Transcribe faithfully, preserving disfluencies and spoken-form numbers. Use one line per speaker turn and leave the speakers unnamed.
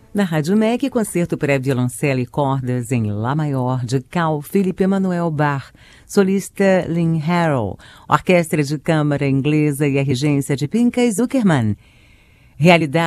Na Rádio M E C, concerto para violoncelo e cordas em Lá maior de Carl Philipp Emanuel Bach, solista Lynn Harrell, orquestra de câmara inglesa e a regência de Pinchas Zukerman. Realidade